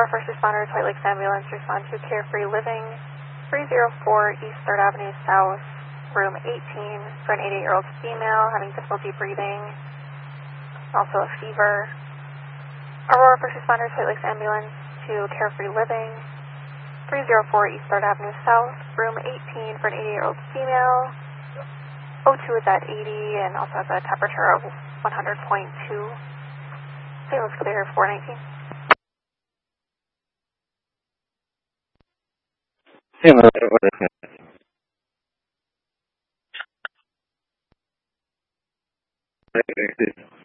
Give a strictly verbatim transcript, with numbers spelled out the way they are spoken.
Aurora First Responders, White Lakes Ambulance, respond to Carefree Living, three oh four East third Avenue South, room eighteen, for an eighty-eight-year-old female having difficulty breathing, also a fever. Aurora First Responders, White Lakes Ambulance to Carefree Living, three oh four East third Avenue South, room eighteen, for an eighty-eight-year-old female. O two is at eighty and also has a temperature of one hundred point two. Okay, let's clear four nineteen. Sí, no te puedes.